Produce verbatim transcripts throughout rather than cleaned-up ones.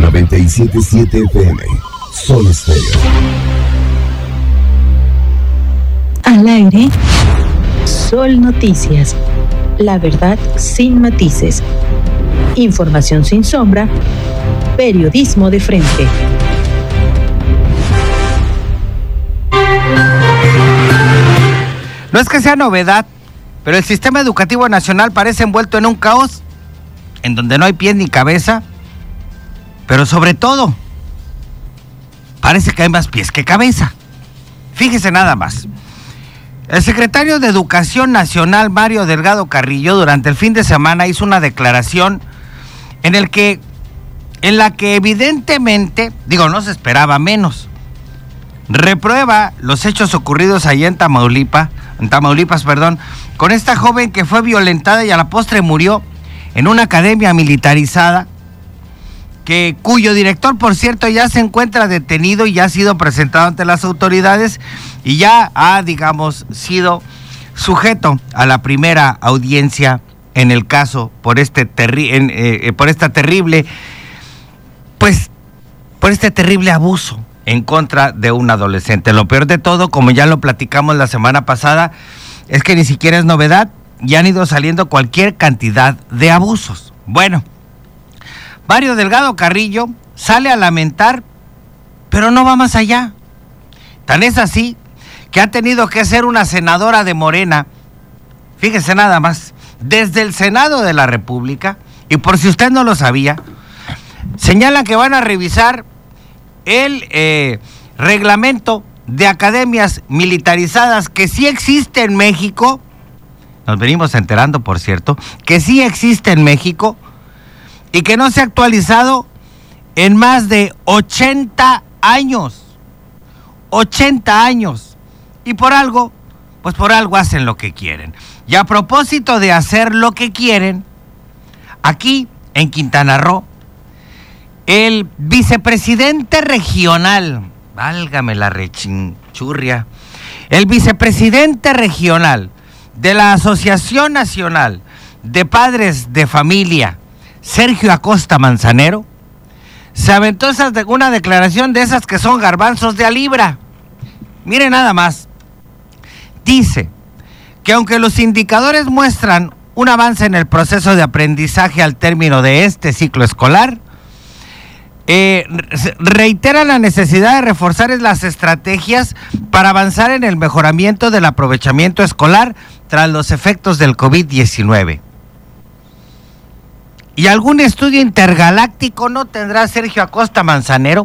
noventa y siete punto siete F M. Sol Estéreo. Al aire, Sol Noticias. La verdad sin matices. Información sin sombra. Periodismo de frente. No es que sea novedad, pero el sistema educativo nacional parece envuelto en un caos en donde no hay pies ni cabeza, pero sobre todo, parece que hay más pies que cabeza. Fíjese nada más. El secretario de Educación Nacional, Mario Delgado Carrillo, durante el fin de semana hizo una declaración en el que, en la que evidentemente, digo, no se esperaba menos, reprueba los hechos ocurridos allá en Tamaulipas, en Tamaulipas, perdón, con esta joven que fue violentada y a la postre murió en una academia militarizada, que, cuyo director, por cierto, ya se encuentra detenido y ya ha sido presentado ante las autoridades y ya ha, digamos, sido sujeto a la primera audiencia en el caso por este terri- en, eh, por esta terrible, pues, por este terrible abuso en contra de un adolescente. Lo peor de todo, como ya lo platicamos la semana pasada, es que ni siquiera es novedad, ya han ido saliendo cualquier cantidad de abusos. Bueno, Mario Delgado Carrillo sale a lamentar, pero no va más allá. Tan es así que ha tenido que ser una senadora de Morena, fíjese nada más, desde el Senado de la República, y por si usted no lo sabía, señalan que van a revisar el eh, reglamento de academias militarizadas que sí existe en México. Nos venimos enterando, por cierto, que sí existe en México y que no se ha actualizado en más de ochenta años. ochenta años. Y por algo, pues por algo hacen lo que quieren. Y a propósito de hacer lo que quieren, aquí en Quintana Roo, el vicepresidente regional, válgame la rechinchurria, el vicepresidente regional de la Asociación Nacional de Padres de Familia, Sergio Acosta Manzanero, se aventó esas de, una declaración de esas que son garbanzos de a libra. Mire nada más. Dice que aunque los indicadores muestran un avance en el proceso de aprendizaje al término de este ciclo escolar, eh, reitera la necesidad de reforzar las estrategias para avanzar en el mejoramiento del aprovechamiento escolar tras los efectos del COVID diecinueve. ¿Y algún estudio intergaláctico no tendrá Sergio Acosta Manzanero?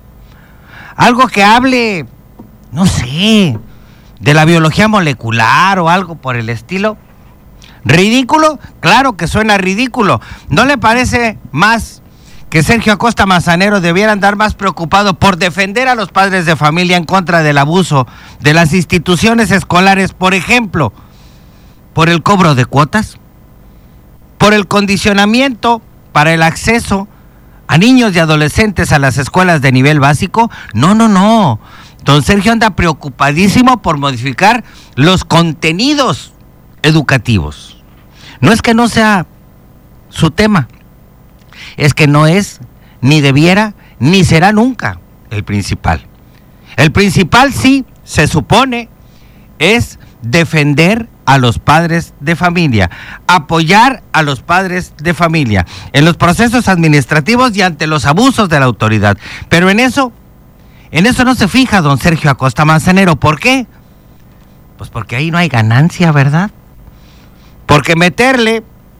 Algo que hable, no sé, de la biología molecular o algo por el estilo. ¿Ridículo? Claro que suena ridículo. ¿No le parece más que Sergio Acosta Manzanero debiera andar más preocupado por defender a los padres de familia en contra del abuso de las instituciones escolares, por ejemplo, por el cobro de cuotas, por el condicionamiento para el acceso a niños y adolescentes a las escuelas de nivel básico? No, no, no. Don Sergio anda preocupadísimo por modificar los contenidos educativos. No es que no sea su tema, es que no es, ni debiera, ni será nunca el principal. El principal, sí, se supone, es defender a los padres de familia, apoyar a los padres de familia en los procesos administrativos y ante los abusos de la autoridad. Pero en eso, en eso no se fija don Sergio Acosta Manzanero. ¿Por qué? Pues porque ahí no hay ganancia, ¿verdad? Porque meterle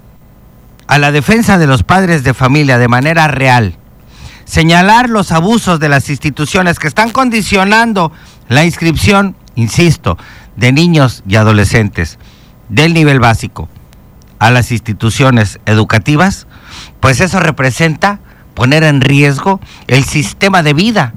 a la defensa de los padres de familia de manera real, señalar los abusos de las instituciones que están condicionando la inscripción, insisto, de niños y adolescentes del nivel básico a las instituciones educativas, pues eso representa poner en riesgo el sistema de vida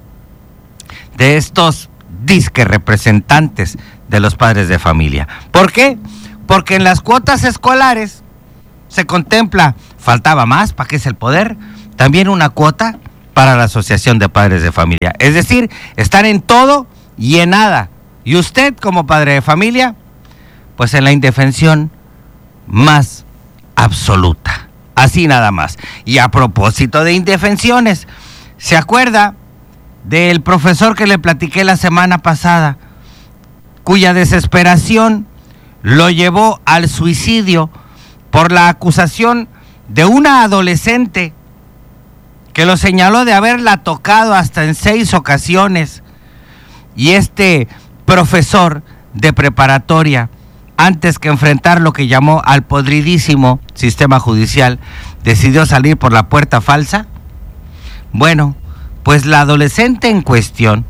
de estos disque representantes de los padres de familia. ¿Por qué? Porque en las cuotas escolares se contempla, faltaba más, ¿para qué es el poder? También una cuota para la Asociación de Padres de Familia. Es decir, están en todo y en nada. Y usted, como padre de familia, pues en la indefensión más absoluta. Así nada más. Y a propósito de indefensiones, ¿se acuerda del profesor que le platiqué la semana pasada, cuya desesperación lo llevó al suicidio por la acusación de una adolescente que lo señaló de haberla tocado hasta en seis ocasiones? Y este profesor de preparatoria, antes que enfrentar lo que llamó al podridísimo sistema judicial, decidió salir por la puerta falsa. Bueno, pues la adolescente en cuestión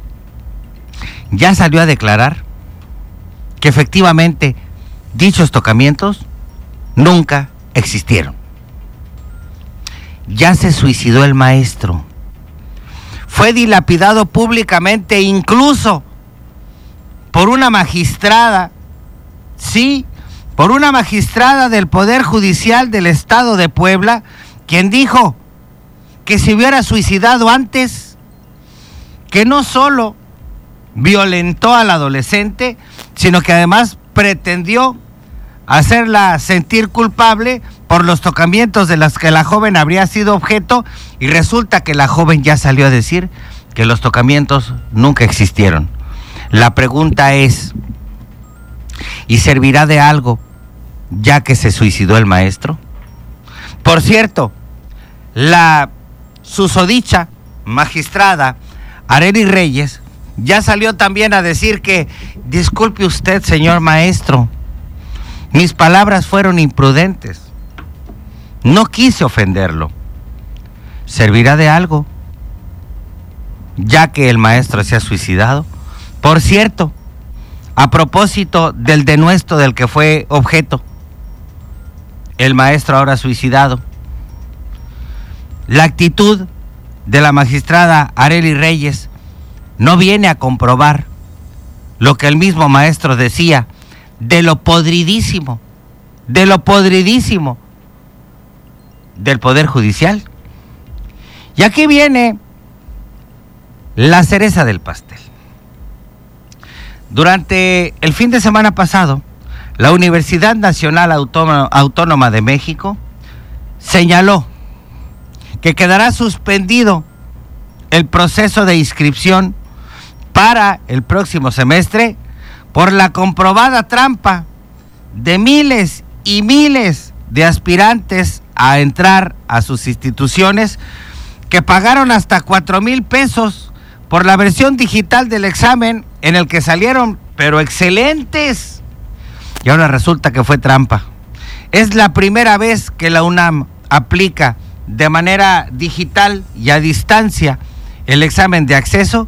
ya salió a declarar que efectivamente dichos tocamientos nunca existieron. Ya se suicidó el maestro. Fue dilapidado públicamente, incluso por una magistrada, sí, por una magistrada del Poder Judicial del Estado de Puebla, quien dijo que se hubiera suicidado antes, que no solo violentó al adolescente, sino que además pretendió hacerla sentir culpable por los tocamientos de los que la joven habría sido objeto, y resulta que la joven ya salió a decir que los tocamientos nunca existieron. La pregunta es, ¿y servirá de algo ya que se suicidó el maestro? Por cierto, la susodicha magistrada Arely Reyes ya salió también a decir que, disculpe usted, señor maestro, mis palabras fueron imprudentes, no quise ofenderlo. ¿Servirá de algo ya que el maestro se ha suicidado? Por cierto, a propósito del denuesto del que fue objeto el maestro ahora suicidado, la actitud de la magistrada Arely Reyes no viene a comprobar lo que el mismo maestro decía de lo podridísimo, de lo podridísimo del Poder Judicial. Y aquí viene la cereza del pastel. Durante el fin de semana pasado, la Universidad Nacional Autónoma de México señaló que quedará suspendido el proceso de inscripción para el próximo semestre por la comprobada trampa de miles y miles de aspirantes a entrar a sus instituciones, que pagaron hasta cuatro mil pesos por la versión digital del examen, en el que salieron pero excelentes, y ahora resulta que fue trampa. Es la primera vez que la UNAM aplica de manera digital y a distancia el examen de acceso,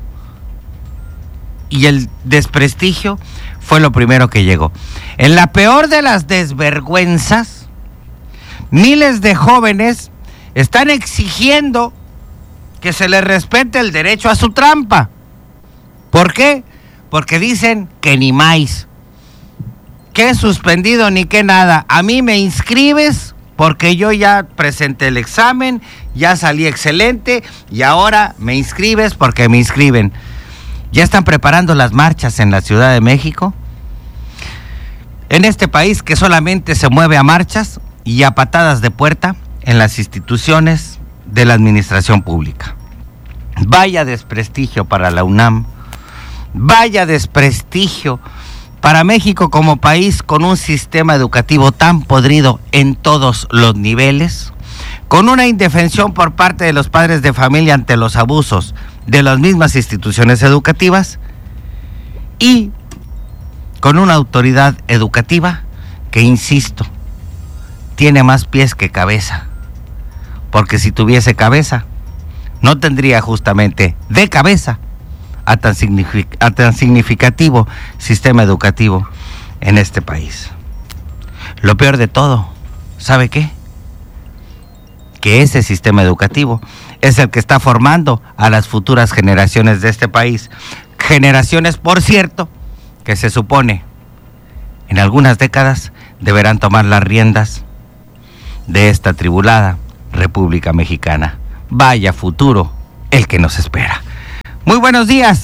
y el desprestigio fue lo primero que llegó. En la peor de las desvergüenzas, miles de jóvenes están exigiendo que se les respete el derecho a su trampa. ¿Por qué? Porque dicen que ni más, que suspendido ni que nada. A mí me inscribes porque yo ya presenté el examen, ya salí excelente, y ahora me inscribes porque me inscriben. Ya están preparando las marchas en la Ciudad de México, en este país que solamente se mueve a marchas y a patadas de puerta en las instituciones de la administración pública. Vaya desprestigio para la UNAM, vaya desprestigio para México como país, con un sistema educativo tan podrido en todos los niveles, con una indefensión por parte de los padres de familia ante los abusos de las mismas instituciones educativas, y con una autoridad educativa que, insisto, tiene más pies que cabeza, porque si tuviese cabeza, no tendría justamente de cabeza a tan, signific- a tan significativo sistema educativo en este país. Lo peor de todo, ¿sabe qué? Que ese sistema educativo es el que está formando a las futuras generaciones de este país. Generaciones, por cierto, que se supone en algunas décadas deberán tomar las riendas de esta atribulada República Mexicana. Vaya futuro el que nos espera. Muy buenos días,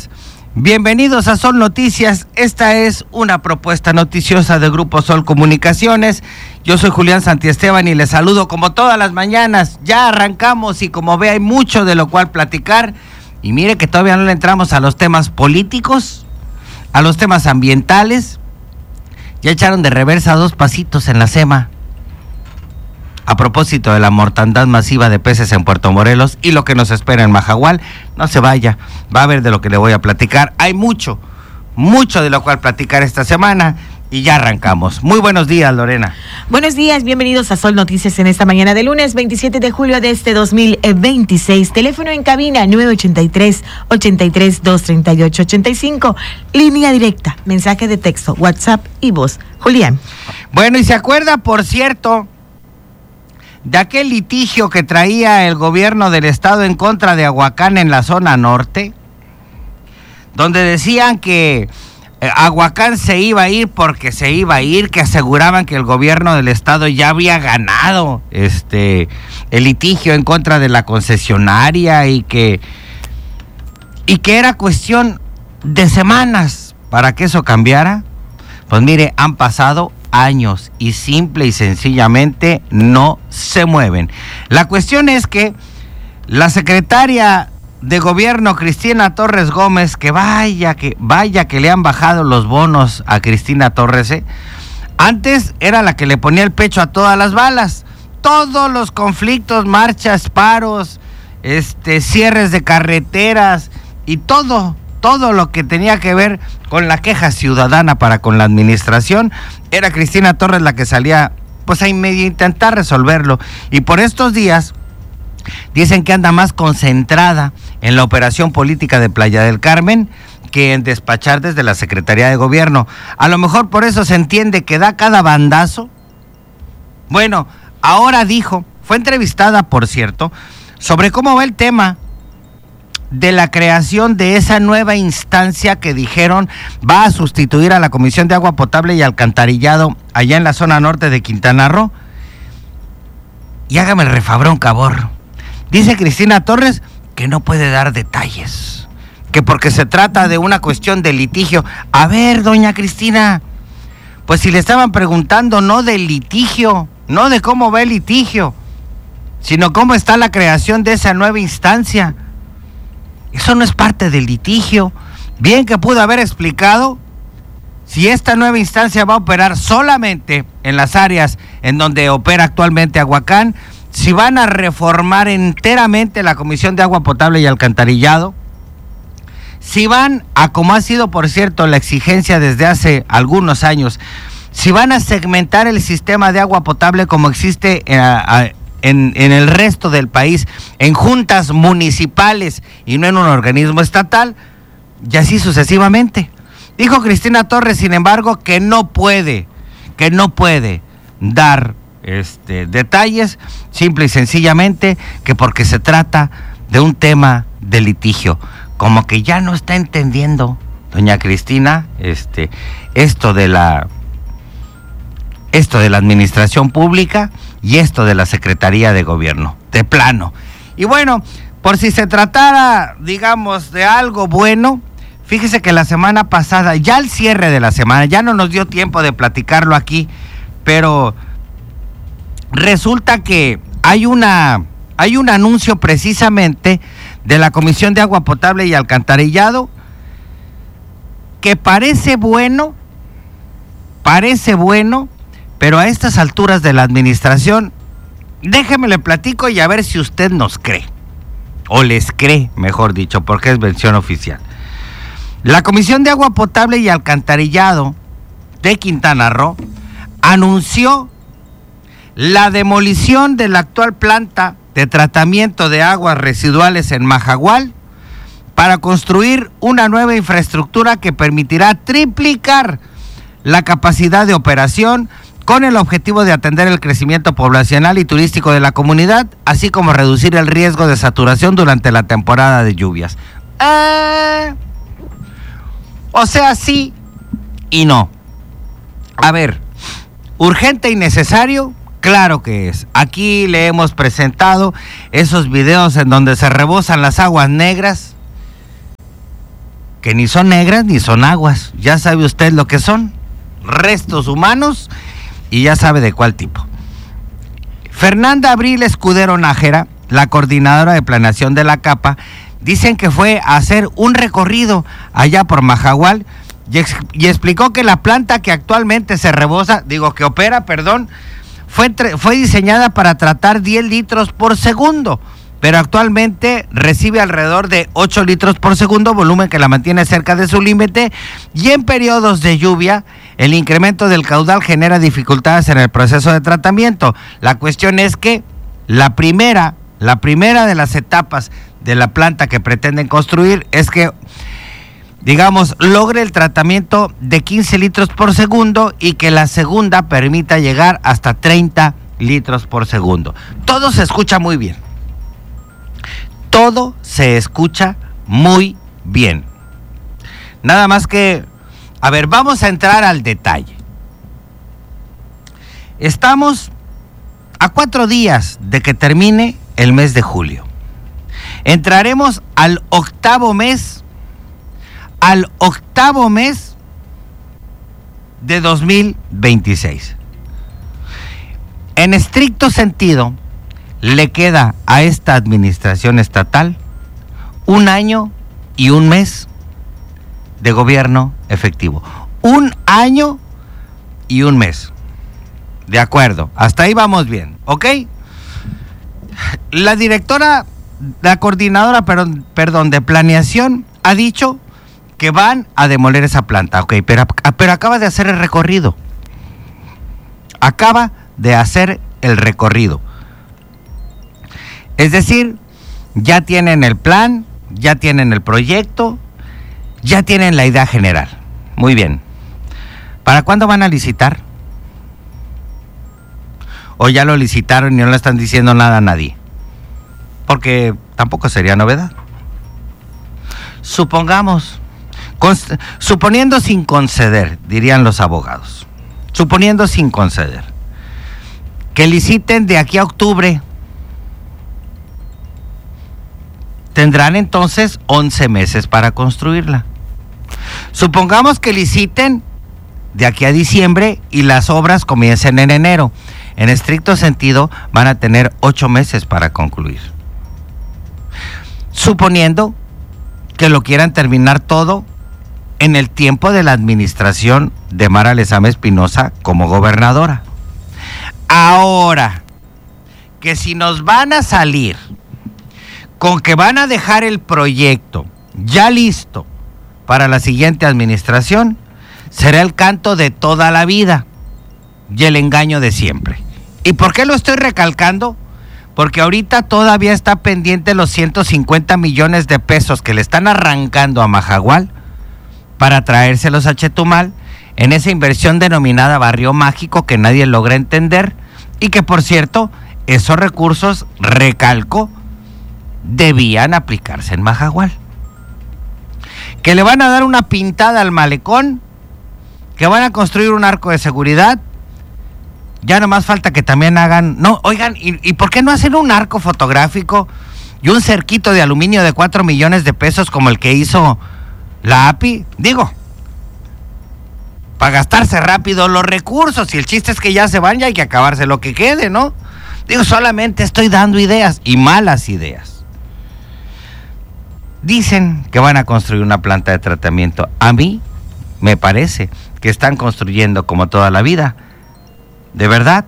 Bienvenidos a Sol Noticias. Esta es una propuesta noticiosa de Grupo Sol Comunicaciones. Yo soy Julián Santiesteban y les saludo como todas las mañanas. Ya arrancamos y como ve hay mucho de lo cual platicar. Y mire que todavía no le entramos a los temas políticos, a los temas ambientales. Ya echaron de reversa dos pasitos en la SEMA a propósito de la mortandad masiva de peces en Puerto Morelos y lo que nos espera en Majahual. No se vaya, va a ver de lo que le voy a platicar. Hay mucho, mucho de lo cual platicar esta semana y ya arrancamos. Muy buenos días, Lorena. Buenos días, bienvenidos a Sol Noticias en esta mañana de lunes veintisiete de julio de este dos mil veintiséis. Teléfono en cabina nueve ochenta y tres, ochenta y tres, doscientos treinta y ocho, ochenta y cinco. Línea directa, mensaje de texto, WhatsApp y voz. Julián. Bueno, y se acuerda, por cierto, de aquel litigio que traía el gobierno del estado en contra de Aguacán en la zona norte, donde decían que eh, Aguacán se iba a ir porque se iba a ir, que aseguraban que el gobierno del estado ya había ganado este el litigio en contra de la concesionaria y que y que era cuestión de semanas para que eso cambiara. Pues mire, han pasado años y simple y sencillamente no se mueven. La cuestión es que la secretaria de gobierno Cristina Torres Gómez, que vaya que vaya que le han bajado los bonos a Cristina Torres, ¿eh? Antes era la que le ponía el pecho a todas las balas, todos los conflictos, marchas, paros, este cierres de carreteras y todo todo lo que tenía que ver con la queja ciudadana para con la administración, era Cristina Torres la que salía pues a medio intentar resolverlo. Y por estos días dicen que anda más concentrada en la operación política de Playa del Carmen que en despachar desde la Secretaría de Gobierno. A lo mejor por eso se entiende que da cada bandazo. Bueno, ahora dijo, fue entrevistada por cierto, sobre cómo va el tema de la creación de esa nueva instancia que dijeron va a sustituir a la Comisión de Agua Potable y Alcantarillado allá en la zona norte de Quintana Roo. Y hágame el refabrón, cabor. Dice Cristina Torres que no puede dar detalles, que porque se trata de una cuestión de litigio. A ver, doña Cristina, pues si le estaban preguntando no del litigio, no de cómo va el litigio, sino cómo está la creación de esa nueva instancia. Eso no es parte del litigio. Bien que pudo haber explicado si esta nueva instancia va a operar solamente en las áreas en donde opera actualmente Aguacán, si van a reformar enteramente la Comisión de Agua Potable y Alcantarillado, si van a, como ha sido por cierto la exigencia desde hace algunos años, si van a segmentar el sistema de agua potable como existe en, a, En, en el resto del país, en juntas municipales y no en un organismo estatal, y así sucesivamente. Dijo Cristina Torres, sin embargo, que no puede, que no puede dar este, detalles, simple y sencillamente que porque se trata de un tema de litigio. Como que ya no está entendiendo, doña Cristina, este, esto de la, esto de la administración pública y esto de la Secretaría de Gobierno, de plano. Y bueno, por si se tratara, digamos, de algo bueno, fíjese que la semana pasada, ya al cierre de la semana, ya no nos dio tiempo de platicarlo aquí, pero resulta que hay una, hay un anuncio precisamente de la Comisión de Agua Potable y Alcantarillado que parece bueno, parece bueno, pero a estas alturas de la administración, déjeme le platico y a ver si usted nos cree, o les cree, mejor dicho, porque es versión oficial. La Comisión de Agua Potable y Alcantarillado de Quintana Roo anunció la demolición de la actual planta de tratamiento de aguas residuales en Majahual para construir una nueva infraestructura que permitirá triplicar la capacidad de operación con el objetivo de atender el crecimiento poblacional y turístico de la comunidad, así como reducir el riesgo de saturación durante la temporada de lluvias. Eh, o sea, sí y no. A ver, urgente y necesario, claro que es. Aquí le hemos presentado esos videos en donde se rebosan las aguas negras que ni son negras ni son aguas. Ya sabe usted lo que son. Restos humanos y ya sabe de cuál tipo. Fernanda Abril Escudero Nájera, la coordinadora de planeación de la CAPA, dicen que fue a hacer un recorrido allá por Majahual y, ex, y explicó que la planta que actualmente se rebosa, digo que opera, perdón, fue, fue diseñada para tratar diez litros por segundo, pero actualmente recibe alrededor de ocho litros por segundo, volumen que la mantiene cerca de su límite, y en periodos de lluvia el incremento del caudal genera dificultades en el proceso de tratamiento. La cuestión es que la primera, la primera de las etapas de la planta que pretenden construir es que, digamos, logre el tratamiento de quince litros por segundo y que la segunda permita llegar hasta treinta litros por segundo. Todo se escucha muy bien. Todo se escucha muy bien. Nada más que, a ver, vamos a entrar al detalle. Estamos a cuatro días de que termine el mes de julio. Entraremos al octavo mes, al octavo mes de dos mil veintiséis. En estricto sentido, le queda a esta administración estatal un año y un mes de gobierno efectivo. Un año y un mes. De acuerdo, hasta ahí vamos bien, ¿ok? La directora, la coordinadora, perdón, perdón, de planeación ha dicho que van a demoler esa planta, ok, pero, pero acaba de hacer el recorrido. Acaba de hacer el recorrido. Es decir, ya tienen el plan, ya tienen el proyecto, ya tienen la idea general. Muy bien. ¿Para cuándo van a licitar? ¿O ya lo licitaron y no le están diciendo nada a nadie? Porque tampoco sería novedad. Supongamos, const- suponiendo sin conceder, dirían los abogados, suponiendo sin conceder, que liciten de aquí a octubre, tendrán entonces once meses para construirla. Supongamos que liciten de aquí a diciembre y las obras comiencen en enero. En estricto sentido, van a tener ocho meses para concluir. Suponiendo que lo quieran terminar todo en el tiempo de la administración de Mara Lezama Espinosa como gobernadora. Ahora, que si nos van a salir con que van a dejar el proyecto ya listo para la siguiente administración, será el canto de toda la vida y el engaño de siempre. ¿Y por qué lo estoy recalcando? Porque ahorita todavía está pendiente los ciento cincuenta millones de pesos que le están arrancando a Majahual para traérselos a Chetumal en esa inversión denominada Barrio Mágico que nadie logra entender y que, por cierto, esos recursos, recalco, debían aplicarse en Majahual. Que le van a dar una pintada al malecón, que van a construir un arco de seguridad. Ya nomás falta que también hagan, no, oigan, ¿y, y por qué no hacen un arco fotográfico y un cerquito de aluminio de cuatro millones de pesos como el que hizo la A P I? Digo, para gastarse rápido los recursos, y el chiste es que ya se van y hay que acabarse lo que quede, ¿no? Digo, solamente estoy dando ideas, y malas ideas. Dicen que van a construir una planta de tratamiento. A mí me parece que están construyendo como toda la vida, de verdad,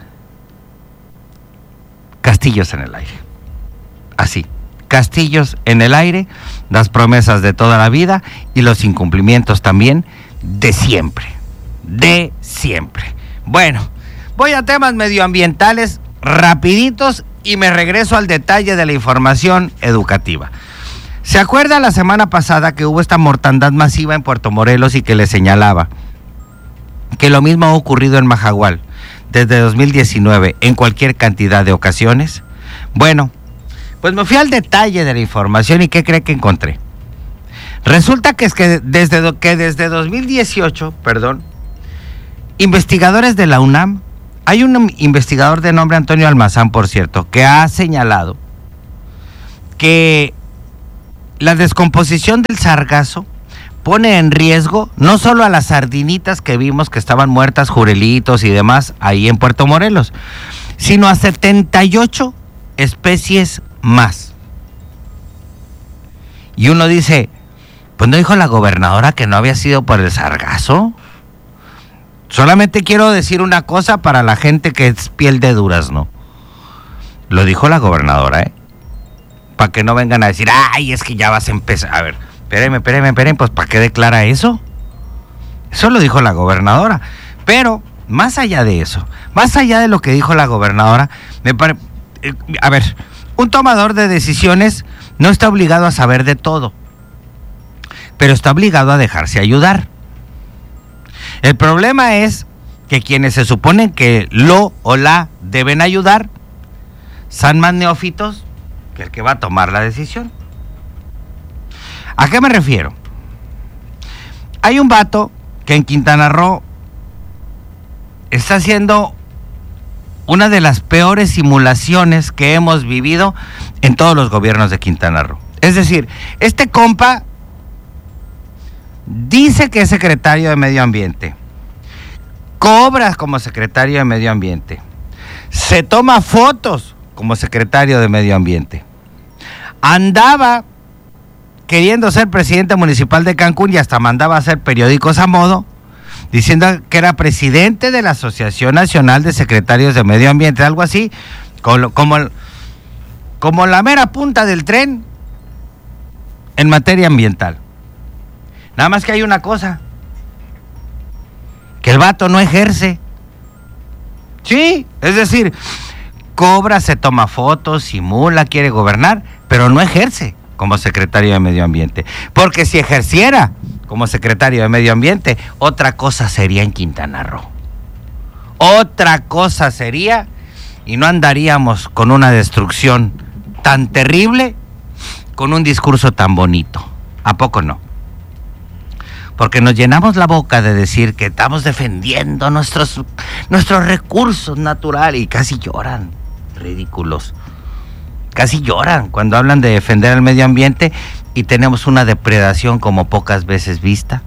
castillos en el aire. Así, castillos en el aire, las promesas de toda la vida y los incumplimientos también de siempre, de siempre. Bueno, voy a temas medioambientales rapiditos y me regreso al detalle de la información educativa. ¿Se acuerda la semana pasada que hubo esta mortandad masiva en Puerto Morelos y que le señalaba que lo mismo ha ocurrido en Majahual desde dos mil diecinueve en cualquier cantidad de ocasiones? Bueno, pues me fui al detalle de la información y ¿qué cree que encontré? Resulta que es que desde, que desde dos mil dieciocho, perdón, investigadores de la UNAM, hay un investigador de nombre Antonio Almazán, por cierto, que ha señalado que la descomposición del sargazo pone en riesgo no solo a las sardinitas que vimos que estaban muertas, jurelitos y demás ahí en Puerto Morelos, sino a setenta y ocho especies más. Y uno dice, pues no dijo la gobernadora que no había sido por el sargazo. Solamente quiero decir una cosa para la gente que es piel de durazno. Lo dijo la gobernadora, ¿eh? Para que no vengan a decir, ay, es que ya vas a empezar. A ver, espérenme, espérenme, espérenme, pues ¿para qué declara eso? Eso lo dijo la gobernadora. Pero, más allá de eso, más allá de lo que dijo la gobernadora, me pare... eh, a ver, un tomador de decisiones no está obligado a saber de todo, pero está obligado a dejarse ayudar. El problema es que quienes se suponen que lo o la deben ayudar son más neófitos que el que va a tomar la decisión. ¿A qué me refiero? Hay un vato que en Quintana Roo está haciendo una de las peores simulaciones que hemos vivido en todos los gobiernos de Quintana Roo. Es decir, este compa dice que es secretario de Medio Ambiente, cobra como secretario de Medio Ambiente, se toma fotos como secretario de Medio Ambiente, andaba queriendo ser presidente municipal de Cancún y hasta mandaba a hacer periódicos a modo, diciendo que era presidente de la Asociación Nacional de Secretarios de Medio Ambiente, algo así, como, como, como la mera punta del tren en materia ambiental. Nada más que hay una cosa, que el vato no ejerce. Sí, es decir, cobra, se toma fotos, simula, quiere gobernar, pero no ejerce como secretario de Medio Ambiente. Porque si ejerciera como secretario de Medio Ambiente, otra cosa sería en Quintana Roo. Otra cosa sería, y no andaríamos con una destrucción tan terrible, con un discurso tan bonito. ¿A poco no? Porque nos llenamos la boca de decir que estamos defendiendo nuestros, nuestros recursos naturales y casi lloran, ridículos. Casi lloran cuando hablan de defender el medio ambiente y tenemos una depredación como pocas veces vista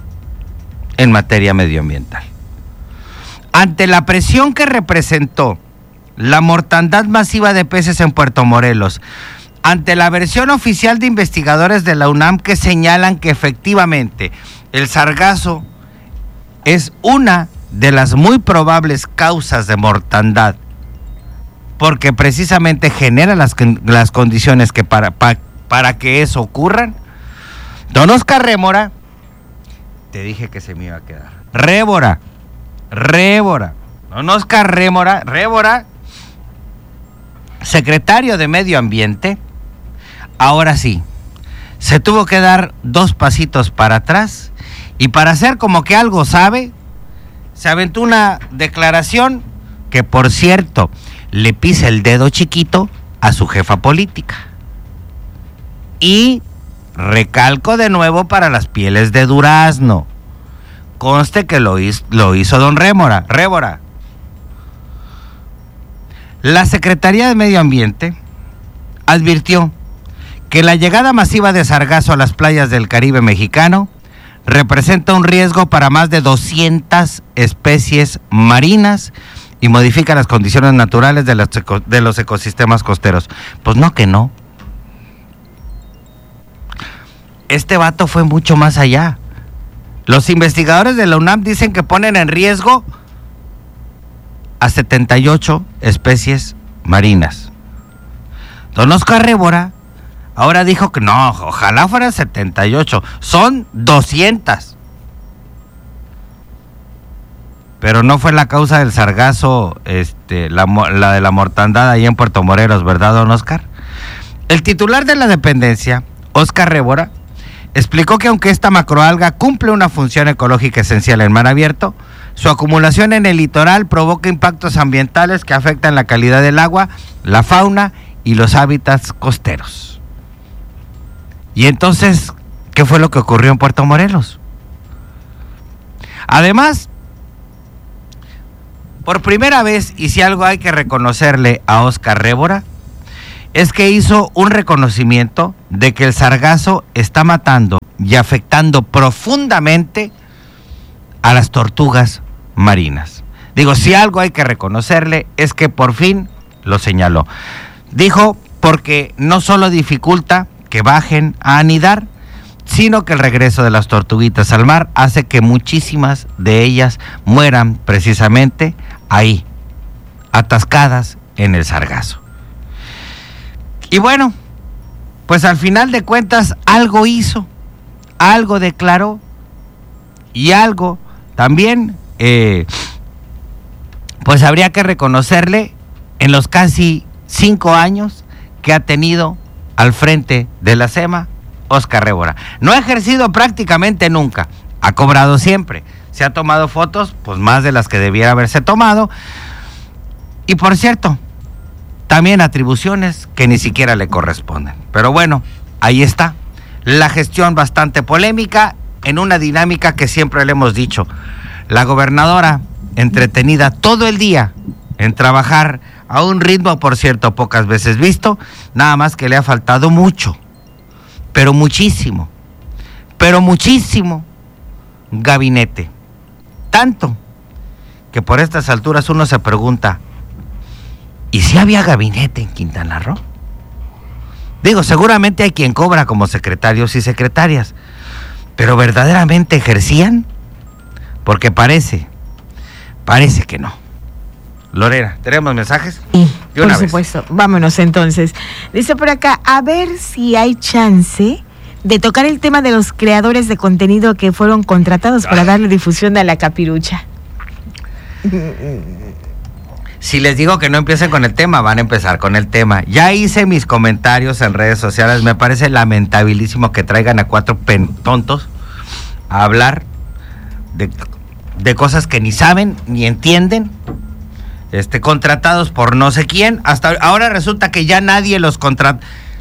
en materia medioambiental. Ante la presión que representó la mortandad masiva de peces en Puerto Morelos, ante la versión oficial de investigadores de la UNAM que señalan que efectivamente el sargazo es una de las muy probables causas de mortandad, porque precisamente genera las, las condiciones que para, para, para que eso ocurran, don Oscar Rémora, te dije que se me iba a quedar, Rémora, Rémora, don Oscar Rémora, Rémora, secretario de Medio Ambiente, ahora sí, se tuvo que dar dos pasitos para atrás y para hacer como que algo sabe, se aventó una declaración que, por cierto, le pisa el dedo chiquito a su jefa política. Y recalco de nuevo para las pieles de durazno, conste que lo hizo, lo hizo don Rémora, Rémora. La Secretaría de Medio Ambiente advirtió que la llegada masiva de sargazo a las playas del Caribe mexicano representa un riesgo para más de doscientas especies marinas y modifica las condiciones naturales de los, eco, de los ecosistemas costeros. Pues no que no. Este vato fue mucho más allá. Los investigadores de la UNAM dicen que ponen en riesgo a setenta y ocho especies marinas. Don Oscar Rémora ahora dijo que no, ojalá fueran setenta y ocho, son doscientas. Pero no fue la causa del sargazo, este, la, la de la mortandad ahí en Puerto Morelos, ¿verdad, don Oscar? El titular de la dependencia, Oscar Rémora, explicó que aunque esta macroalga cumple una función ecológica esencial en mar abierto, su acumulación en el litoral provoca impactos ambientales que afectan la calidad del agua, la fauna y los hábitats costeros. Y entonces, ¿qué fue lo que ocurrió en Puerto Morelos? Además, por primera vez, y si algo hay que reconocerle a Oscar Rémora, es que hizo un reconocimiento de que el sargazo está matando y afectando profundamente a las tortugas marinas. Digo, si algo hay que reconocerle es que por fin lo señaló. Dijo, porque no solo dificulta que bajen a anidar, sino que el regreso de las tortuguitas al mar hace que muchísimas de ellas mueran precisamente ahí, atascadas en el sargazo. Y bueno, pues al final de cuentas algo hizo, algo declaró y algo también, eh, pues habría que reconocerle en los casi cinco años que ha tenido al frente de la SEMA, Óscar Révora. No ha ejercido prácticamente nunca, ha cobrado siempre. Se ha tomado fotos, pues más de las que debiera haberse tomado. Y por cierto, también atribuciones que ni siquiera le corresponden. Pero bueno, ahí está. La gestión bastante polémica en una dinámica que siempre le hemos dicho. La gobernadora entretenida todo el día en trabajar a un ritmo, por cierto, pocas veces visto, nada más que le ha faltado mucho, pero muchísimo, pero muchísimo gabinete. Tanto que por estas alturas uno se pregunta, ¿y si había gabinete en Quintana Roo? Digo, seguramente hay quien cobra como secretarios y secretarias, pero ¿verdaderamente ejercían? Porque parece, parece que no. Lorena, ¿tenemos mensajes? Sí, por supuesto. Vez. Vámonos entonces. Dice por acá, a ver si hay chance de tocar el tema de los creadores de contenido que fueron contratados para darle difusión a la capirucha. Si les digo que no empiecen con el tema, van a empezar con el tema. Ya hice mis comentarios en redes sociales. Me parece lamentabilísimo que traigan a cuatro pen tontos a hablar de, de cosas que ni saben ni entienden. Este, contratados por no sé quién, hasta ahora resulta que ya nadie los contrata.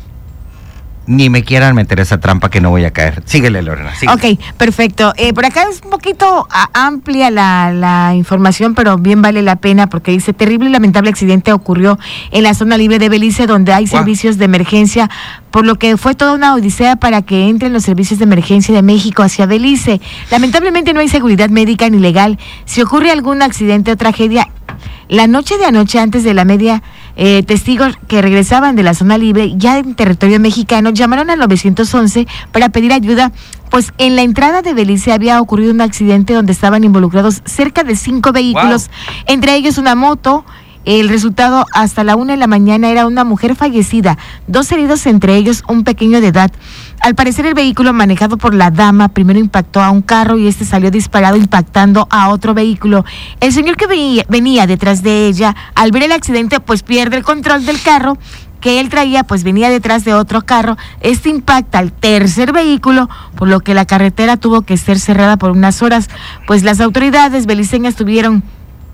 Ni me quieran meter esa trampa que no voy a caer. Síguele, Lorena. Síguele. Ok, perfecto. Eh, por acá es un poquito a, amplia la, la información, pero bien vale la pena porque dice, terrible y lamentable accidente ocurrió en la zona libre de Belice, donde hay wow. servicios de emergencia, por lo que fue toda una odisea para que entren los servicios de emergencia de México hacia Belice. Lamentablemente no hay seguridad médica ni legal. Si ocurre algún accidente o tragedia, la noche de anoche, antes de la media, eh, testigos que regresaban de la zona libre, ya en territorio mexicano, llamaron al nueve once para pedir ayuda, pues en la entrada de Belice había ocurrido un accidente donde estaban involucrados cerca de cinco vehículos, wow. entre ellos una moto. El resultado hasta la una de la mañana era una mujer fallecida, dos heridos, entre ellos un pequeño de edad. Al parecer el vehículo manejado por la dama primero impactó a un carro y este salió disparado impactando a otro vehículo. El señor que venía, venía detrás de ella, al ver el accidente, pues pierde el control del carro que él traía, pues venía detrás de otro carro. Este impacta al tercer vehículo, por lo que la carretera tuvo que ser cerrada por unas horas. Pues las autoridades beliceñas tuvieron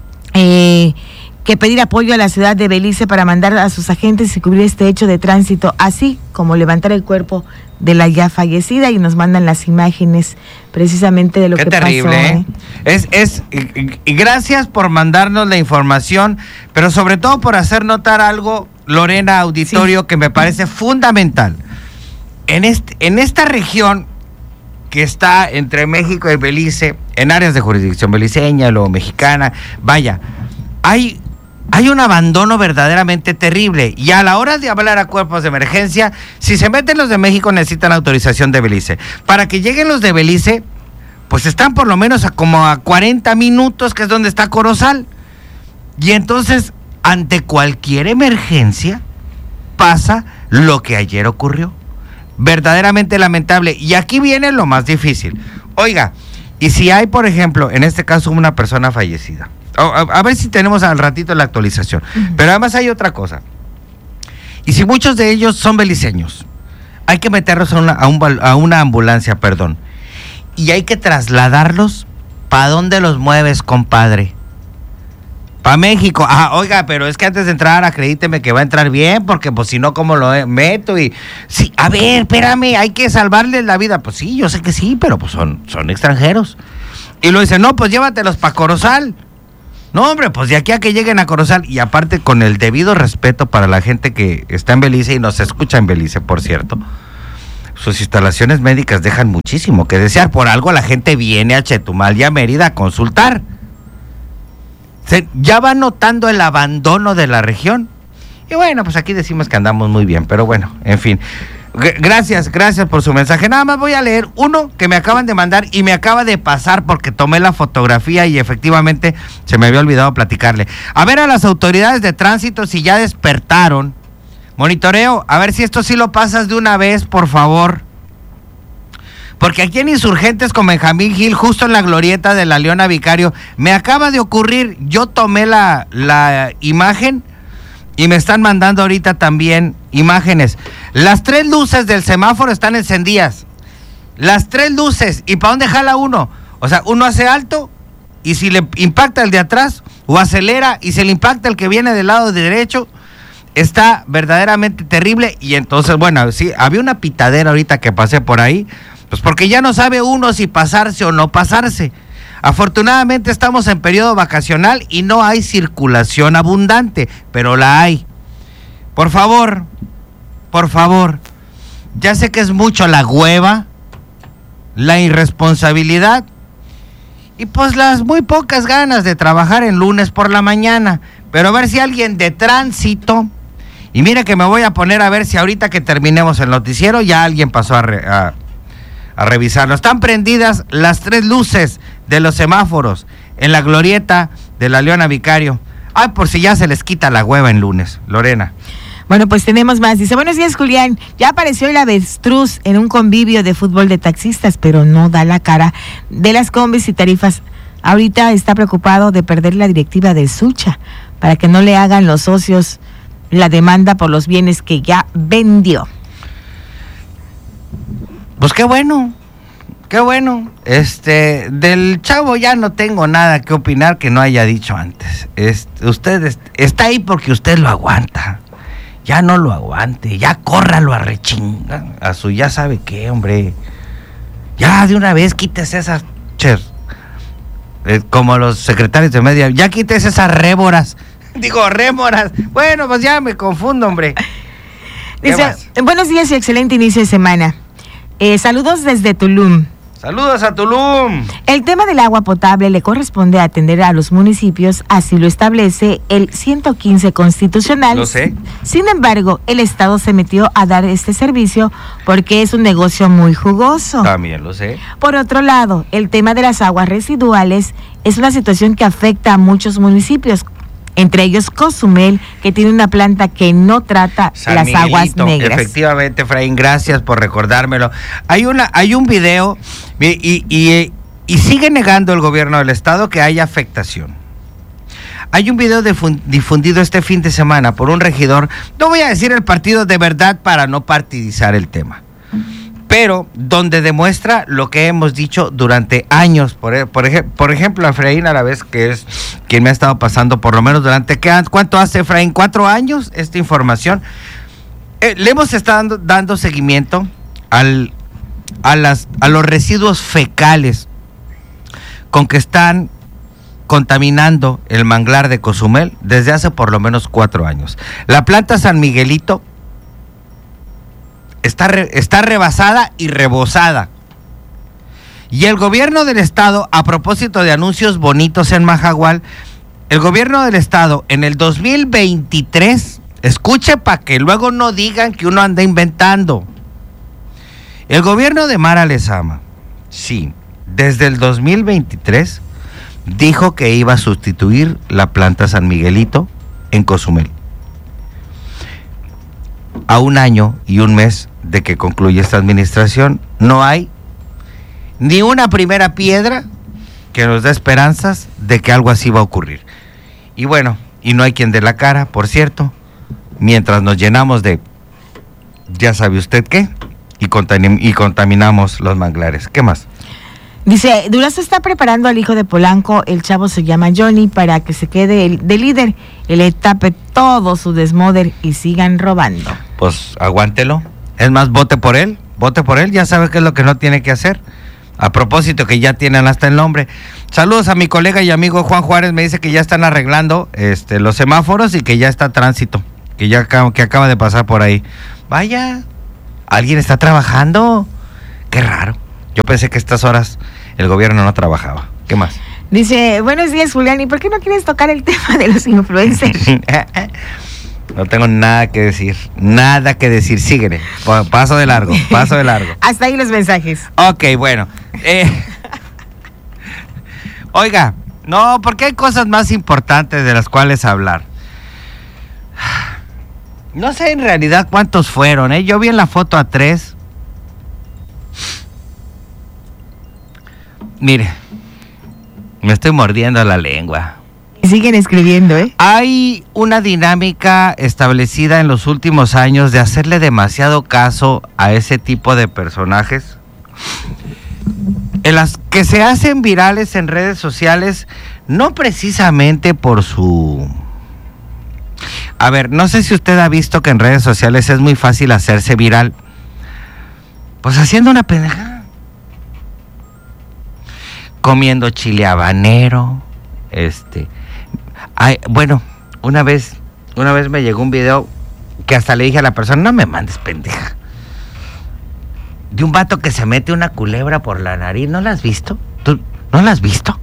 Eh, que pedir apoyo a la ciudad de Belice para mandar a sus agentes y cubrir este hecho de tránsito, así como levantar el cuerpo de la ya fallecida, y nos mandan las imágenes precisamente de lo Qué que terrible, pasó. ¿eh? Es, es, y, y gracias por mandarnos la información, pero sobre todo por hacer notar algo, Lorena, auditorio, sí. que me parece fundamental. En, este, en esta región que está entre México y Belice, en áreas de jurisdicción beliceña, luego mexicana, vaya, hay... Hay un abandono verdaderamente terrible, y a la hora de hablar a cuerpos de emergencia, si se meten los de México necesitan autorización de Belice. Para que lleguen los de Belice, pues están por lo menos a como a cuarenta minutos, que es donde está Corozal. Y entonces, ante cualquier emergencia, pasa lo que ayer ocurrió. Verdaderamente lamentable. Y aquí viene lo más difícil. Oiga, y si hay, por ejemplo, en este caso una persona fallecida, A, a ver si tenemos al ratito la actualización. Uh-huh. Pero además hay otra cosa. Y si muchos de ellos son beliceños, hay que meterlos a una, a un, a una ambulancia, perdón. Y hay que trasladarlos. ¿Para dónde los mueves, compadre? Para México. Ah, oiga, pero es que antes de entrar, acredíteme que va a entrar bien, porque pues si no, ¿cómo lo meto? Y sí, a ver, espérame, hay que salvarles la vida. Pues sí, yo sé que sí, pero pues son, son extranjeros. Y lo dicen, no, pues llévatelos para Corozal. No, hombre, pues de aquí a que lleguen a Corozal, y aparte con el debido respeto para la gente que está en Belice y nos escucha en Belice, por cierto, sus instalaciones médicas dejan muchísimo que desear. Por algo la gente viene a Chetumal y a Mérida a consultar. Se, ya va notando el abandono de la región. Y bueno, pues aquí decimos que andamos muy bien, pero bueno, en fin. Gracias, gracias por su mensaje. Nada más voy a leer uno que me acaban de mandar y me acaba de pasar porque tomé la fotografía y efectivamente se me había olvidado platicarle. A ver a las autoridades de tránsito si ya despertaron. Monitoreo, a ver si esto sí lo pasas de una vez, por favor. Porque aquí en Insurgentes con Benjamín Gil, justo en la glorieta de la Leona Vicario, me acaba de ocurrir, yo tomé la, la imagen y me están mandando ahorita también imágenes. Las tres luces del semáforo están encendidas. Las tres luces. ¿Y para dónde jala uno? O sea, uno hace alto y si le impacta el de atrás, o acelera y se le impacta el que viene del lado derecho, está verdaderamente terrible. Y entonces, bueno, sí, había una pitadera ahorita que pasé por ahí, pues porque ya no sabe uno si pasarse o no pasarse. Afortunadamente estamos en periodo vacacional y no hay circulación abundante, pero la hay. Por favor, por favor, ya sé que es mucho la hueva, la irresponsabilidad y pues las muy pocas ganas de trabajar en lunes por la mañana, pero a ver si alguien de tránsito, y mira que me voy a poner a ver si ahorita que terminemos el noticiero ya alguien pasó a, re, a, a revisarlo. Están prendidas las tres luces de los semáforos en la glorieta de la Leona Vicario. Ay, por si ya se les quita la hueva en lunes. Lorena. Bueno, pues tenemos más. Dice, buenos días, Julián. Ya apareció el avestruz en un convivio de fútbol de taxistas, pero no da la cara de las combis y tarifas. Ahorita está preocupado de perder la directiva del Sucha para que no le hagan los socios la demanda por los bienes que ya vendió. Pues qué bueno, qué bueno. Este, del chavo ya no tengo nada que opinar que no haya dicho antes. Este, usted est- está ahí porque usted lo aguanta. Ya no lo aguante, ya córralo a rechinga, a su ya sabe qué, hombre. Ya de una vez quítese esas, cher, eh, como los secretarios de media, ya quítese esas réboras. Digo, rémoras. Bueno, pues ya me confundo, hombre. Dice, buenos días y excelente inicio de semana. Eh, saludos desde Tulum. Saludos a Tulum. El tema del agua potable le corresponde atender a los municipios, así lo establece el ciento quince constitucional. Lo sé. Sin embargo, el Estado se metió a dar este servicio porque es un negocio muy jugoso. También lo sé. Por otro lado, el tema de las aguas residuales es una situación que afecta a muchos municipios, entre ellos Cozumel, que tiene una planta que no trata San las Miguelito, aguas negras. Efectivamente, Efraín, gracias por recordármelo. Hay una, hay un video y, y, y, y sigue negando el gobierno del estado que haya afectación. Hay un video difund, difundido este fin de semana por un regidor, no voy a decir el partido de verdad para no partidizar el tema, pero donde demuestra lo que hemos dicho durante años. Por, por, ej, por ejemplo, Efraín a la vez, que es quien me ha estado pasando por lo menos durante, ¿qué, ¿cuánto hace, Efraín? ¿Cuatro años esta información? Eh, le hemos estado dando, dando seguimiento al, a, las, a los residuos fecales con que están contaminando el manglar de Cozumel desde hace por lo menos cuatro años. La planta San Miguelito Está, re, está rebasada y rebosada. Y el gobierno del estado, a propósito de anuncios bonitos en Majagual, el gobierno del estado en el dos mil veintitrés, escuche para que luego no digan que uno anda inventando. El gobierno de Mara Lezama, sí, desde el dos mil veintitrés dijo que iba a sustituir la planta San Miguelito en Cozumel. A un año y un mes de que concluye esta administración, no hay ni una primera piedra que nos dé esperanzas de que algo así va a ocurrir. Y bueno, y no hay quien dé la cara, por cierto, mientras nos llenamos de, ya sabe usted qué, y, contamin- y contaminamos los manglares. ¿Qué más? Dice, Durazo está preparando al hijo de Polanco, el chavo se llama Johnny, para que se quede el, de líder, y le tape todo su desmoder y sigan robando. Pues aguántelo. Es más, vote por él, vote por él, ya sabe qué es lo que no tiene que hacer. A propósito que ya tienen hasta el nombre. Saludos a mi colega y amigo Juan Juárez, me dice que ya están arreglando este, los semáforos y que ya está tránsito, que ya acaba, que acaba de pasar por ahí. Vaya, alguien está trabajando. Qué raro. Yo pensé que a estas horas el gobierno no trabajaba. ¿Qué más? Dice, buenos días, Julián, ¿y por qué no quieres tocar el tema de los influencers? No tengo nada que decir, nada que decir, síguele, paso de largo, paso de largo. Hasta ahí los mensajes. Ok, bueno. Eh, oiga, no, porque hay cosas más importantes de las cuales hablar. No sé en realidad cuántos fueron, ¿eh? Yo vi en la foto a tres. Mire, me estoy mordiendo la lengua. Siguen escribiendo, ¿eh? Hay una dinámica establecida en los últimos años de hacerle demasiado caso a ese tipo de personajes, en las que se hacen virales en redes sociales, no precisamente por su... A ver, no sé si usted ha visto que en redes sociales es muy fácil hacerse viral, pues haciendo una pendejada. Comiendo chile habanero, este... Ay, bueno, una vez, una vez me llegó un video que hasta le dije a la persona, no me mandes pendeja. De un vato que se mete una culebra por la nariz, ¿no la has visto? ¿Tú no la has visto?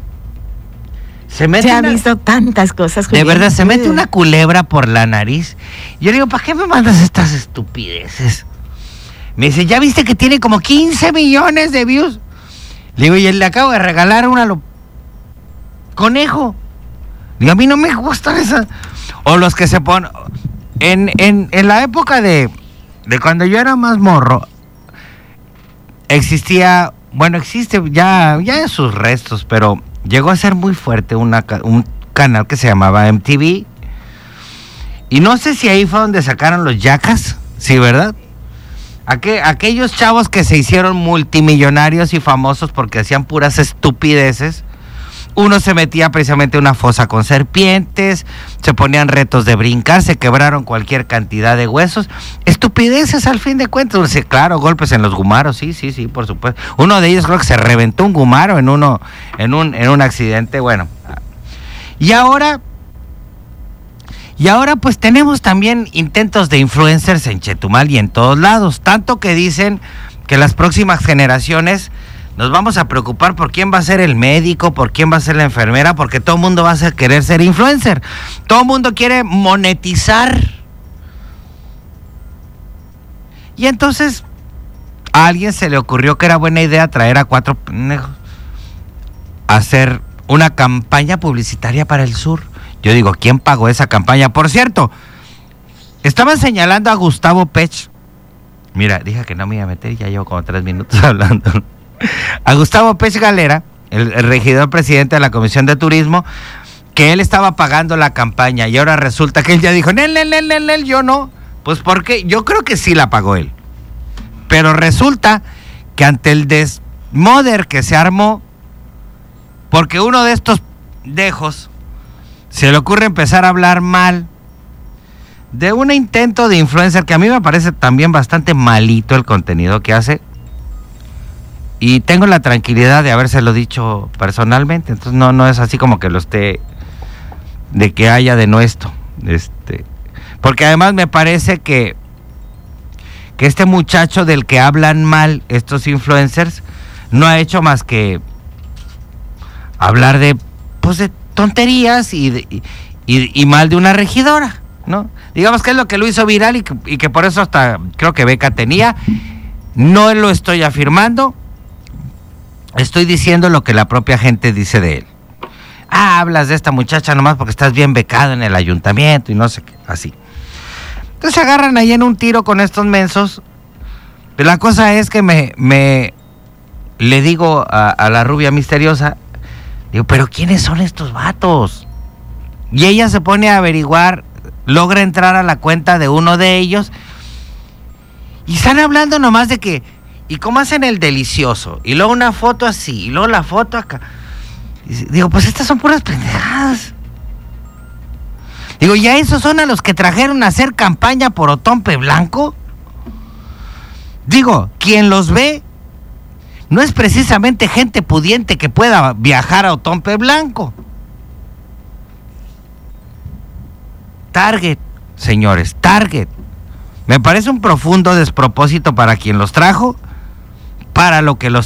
Se mete Se han una... visto tantas cosas. De Julián. verdad, se mete una culebra por la nariz. Yo le digo, ¿para qué me mandas estas estupideces? Me dice, ¿ya viste que tiene como quince millones de views? Le digo, y le acabo de regalar una lo... conejo. Digo, a mí no me gustan esas. O los que se ponen... En, en, en la época de, de cuando yo era más morro, existía... Bueno, existe ya, ya en sus restos, pero llegó a ser muy fuerte una, un canal que se llamaba M T V. Y no sé si ahí fue donde sacaron los yacas. Sí, ¿verdad? Aqu- aquellos chavos que se hicieron multimillonarios y famosos porque hacían puras estupideces. Uno se metía precisamente en una fosa con serpientes, se ponían retos de brincar, se quebraron cualquier cantidad de huesos. Estupideces al fin de cuentas. Sí, claro, golpes en los gumaros, sí, sí, sí, por supuesto. Uno de ellos creo que se reventó un gumaro en uno, en un, en un accidente, bueno. Y ahora, y ahora pues tenemos también intentos de influencers en Chetumal y en todos lados. Tanto que dicen que las próximas generaciones nos vamos a preocupar por quién va a ser el médico, por quién va a ser la enfermera, porque todo el mundo va a querer ser influencer. Todo el mundo quiere monetizar. Y entonces a alguien se le ocurrió que era buena idea traer a cuatro pendejos a hacer una campaña publicitaria para el sur. Yo digo, ¿quién pagó esa campaña? Por cierto, estaban señalando a Gustavo Pech. Mira, dije que no me iba a meter y ya llevo como tres minutos hablando. A Gustavo Pech Galera, el, el regidor presidente de la Comisión de Turismo, que él estaba pagando la campaña y ahora resulta que él ya dijo, nel, nel, nel, nel, nel, yo no. Pues porque yo creo que sí la pagó él. Pero resulta que ante el desmoder que se armó, porque uno de estos dejos se le ocurre empezar a hablar mal de un intento de influencer que a mí me parece también bastante malito el contenido que hace. Y tengo la tranquilidad de habérselo dicho personalmente, entonces no, no es así como que lo esté, de que haya de nuestro, este, porque además me parece que, que este muchacho del que hablan mal estos influencers, no ha hecho más que hablar de, pues de tonterías y, de, y, y, y mal de una regidora, ¿no? Digamos que es lo que lo hizo viral y que, y que por eso hasta creo que beca tenía, no lo estoy afirmando. Estoy diciendo lo que la propia gente dice de él. Ah, hablas de esta muchacha nomás porque estás bien becado en el ayuntamiento y no sé qué, así. Entonces se agarran ahí en un tiro con estos mensos. Pero la cosa es que me, me le digo a, a la rubia misteriosa, digo, pero ¿quiénes son estos vatos? Y ella se pone a averiguar, logra entrar a la cuenta de uno de ellos y están hablando nomás de que y cómo hacen el delicioso, y luego una foto así, y luego la foto acá. Y digo, pues estas son puras pendejadas. Digo, ¿ya esos son a los que trajeron a hacer campaña por Otompe Blanco? Digo, quien los ve, no es precisamente gente pudiente que pueda viajar a Otompe Blanco. Target, señores, Target. Me parece un profundo despropósito para quien los trajo, para lo que los